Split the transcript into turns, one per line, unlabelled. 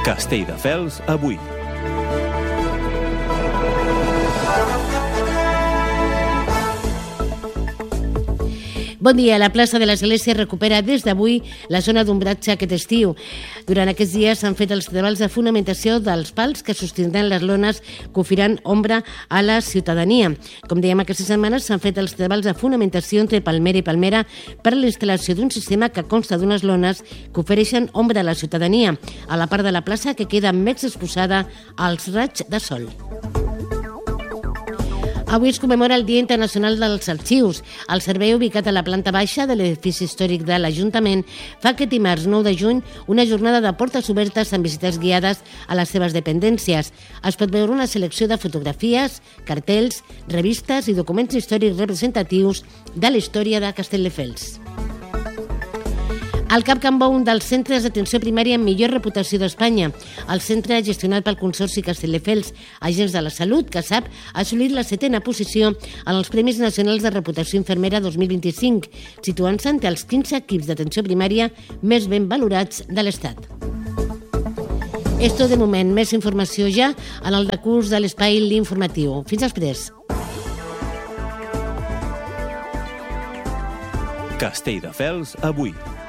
Castelldefels avui.
Bon dia. La plaça de l'Església recupera des d'avui la zona d'ombratge aquest estiu. Durant aquests dies s'han fet els treballs de fonamentació dels pals que sostindran les lones que ofiran ombra a la ciutadania. Com dèiem, aquestes setmanes s'han fet els treballs de fonamentació entre palmera i palmera per a la instal·lació d'un sistema que consta d'unes lones que ofereixen ombra a la ciutadania, a la part de la plaça que queda més exposada als raigs de sol. Avui es commemora el Dia Internacional dels Arxius. El servei ubicat a la planta baixa de l'edifici històric de l'Ajuntament fa aquest dimarts 9 de juny una jornada de portes obertes amb visites guiades a les seves dependències. Es pot veure una selecció de fotografies, cartells, revistes i documents històrics representatius de la història de Castelldefels. El Cap Can Bou, un dels centres d'atenció primària amb millor reputació d'Espanya. El centre, gestionat pel Consorci Castelldefels Agents de la Salut, CASAP, ha assolit la 7a posició en els Premis Nacionals de Reputació Infermera 2025, situant-se entre els 15 equips d'atenció primària més ben valorats de l'Estat. És tot de moment. Més informació ja en el decurs de l'espai L'Informatiu. Fins després.
Castelldefels avui.